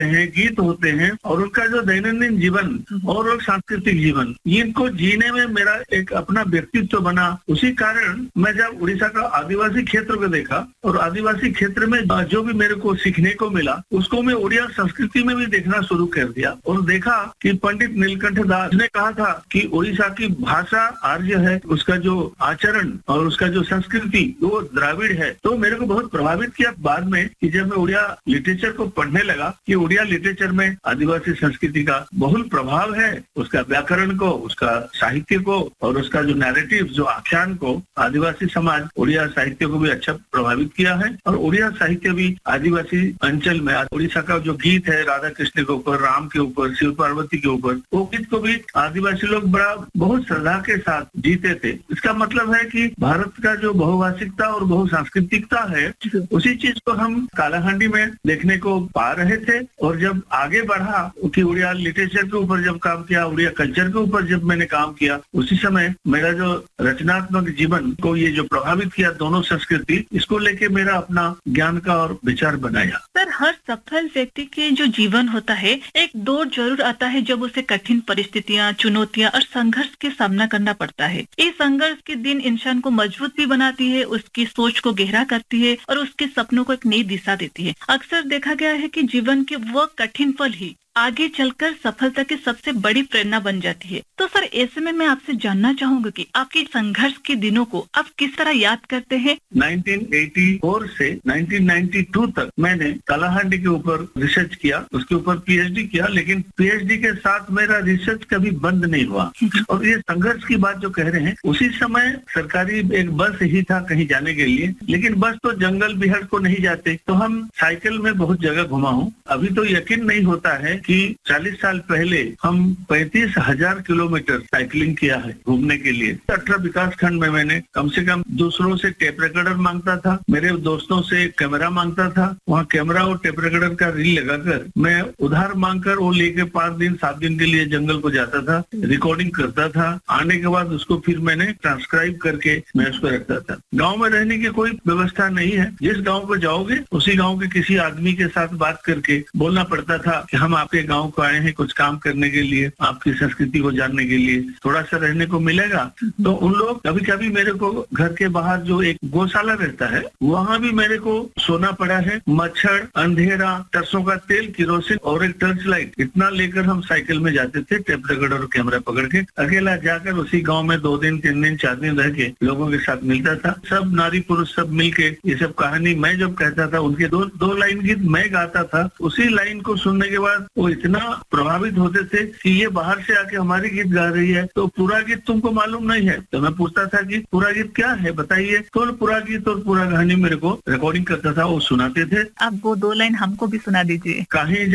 हैं, गीत होते हैं और उनका जो दैनंदिन जीवन और सांस्कृतिक जीवन, इनको जीने में मेरा एक अपना व्यक्तित्व बना। उसी कारण मैं जब उड़ीसा का आदिवासी क्षेत्र को देखा और आदिवासी क्षेत्र में जो भी मेरे को सीखने को मिला, उसको मैं उड़िया संस्कृति में भी देखना शुरू कर दिया और देखा कि पंडित नीलकंठ दास ने कहा था कि उड़ीसा की भाषा आर्य है, उसका जो आचरण और उसका जो संस्कृति वो द्राविड़ है। तो मेरे को बहुत प्रभावित किया बाद में कि जब मैं उड़िया लिटरेचर को पढ़ने लगा कि उड़िया लिटरेचर में आदिवासी संस्कृति का बहुत प्रभाव है, उसका व्याकरण को, उसका साहित्य को और उसका जो नैरेटिव, जो आख्यान को आदिवासी समाज उड़िया साहित्य को भी अच्छा प्रभावित किया है। और उड़िया साहित्य भी आदिवासी अंचल में उड़ीसा का जो गीत है राधा कृष्ण के ऊपर, राम के ऊपर, शिव पार्वती के ऊपर, वो गीत को भी आदिवासी लोग बड़ा बहुत श्रद्धा के साथ जीते थे। इसका मतलब है कि भारत का जो बहुभाषिकता और बहुसांस्कृतिकता है, उसी चीज को हम कालाहांडी में देखने को पा रहे थे। और जब आगे बढ़ा कि उड़िया लिटरेचर के ऊपर जब काम किया, उड़िया कल्चर के ऊपर जब मैंने काम किया, उसी समय मेरा जो रचनात्मक जीवन को ये जो प्रभावित किया दोनों संस्कृति, इसको लेके मेरा अपना ज्ञान का और विचार बनाया। सर, हर सफल व्यक्ति के जो जीवन होता है, एक दौर जरूर आता है जब उसे कठिन परिस्थितियां, चुनौतियां और संघर्ष के सामना करना पड़ता है। इस संघर्ष के दिन इंसान को मजबूत भी बनाती है, उसकी सोच को गहरा करती है और उसके सपनों को एक नई दिशा देती है। अक्सर देखा गया है कि जीवन के वो कठिन पल ही आगे चलकर सफलता की सबसे बड़ी प्रेरणा बन जाती है। तो सर, ऐसे में मैं आपसे जानना चाहूंगा कि आपके संघर्ष के दिनों को आप किस तरह याद करते हैं? 1984 से 1992 तक मैंने कालाहांडी के ऊपर रिसर्च किया, उसके ऊपर पीएचडी किया, लेकिन पीएचडी के साथ मेरा रिसर्च कभी बंद नहीं हुआ। और ये संघर्ष की बात जो कह रहे हैं, उसी समय सरकारी एक बस ही था कहीं जाने के लिए, लेकिन बस तो जंगल बिहार को नहीं जाते, तो हम साइकिल में बहुत जगह घुमा हूँ। अभी तो यकीन नहीं होता है कि 40 साल पहले हम 35,000 किलोमीटर साइकिलिंग किया है घूमने के लिए। 18 विकास खंड में मैंने कम से कम दूसरों से टेप रिकॉर्डर मांगता था, मेरे दोस्तों से कैमरा मांगता था, वहाँ कैमरा और टेप रिकॉर्डर का रील लगाकर मैं उधार मांगकर वो लेके 5 दिन 7 दिन के लिए जंगल को जाता था, रिकॉर्डिंग करता था। आने के बाद उसको फिर मैंने ट्रांसक्राइब करके मैं उसको रखता था। गाँव में रहने की कोई व्यवस्था नहीं है, जिस गाँव को जाओगे उसी गाँव के किसी आदमी के साथ बात करके बोलना पड़ता था कि हम आपके गांव को आए हैं कुछ काम करने के लिए, आपकी संस्कृति को जानने के लिए, थोड़ा सा रहने को मिलेगा। तो उन लोग कभी कभी मेरे को घर के बाहर जो एक गौशाला रहता है, वहाँ भी मेरे को सोना पड़ा है। मच्छर, अंधेरा, सरसों का तेल, किरोसिन और एक टर्च लाइट, इतना लेकर हम साइकिल में जाते थे, टेप रिकॉर्डर और कैमरा पकड़ के। अकेला जाकर उसी गाँव में 2 दिन 3 दिन 4 दिन रह के लोगों के साथ मिलता था। सब नारी पुरुष सब मिलके ये सब कहानी मैं जब कहता था, उनके दो लाइन गीत मैं गाता था। उसी लाइन को सुनने के बाद वो इतना प्रभावित होते थे कि ये बाहर से आके हमारी गीत गा रही है, तो पूरा गीत तुमको मालूम नहीं है। तो मैं पूछता था कि पूरा गीत क्या है बताइए, तो पूरा गीत और पूरा कहानी मेरे को रिकॉर्डिंग करता था, वो सुनाते थे। आप वो 2 लाइन हमको भी सुना दीजिए। कहीं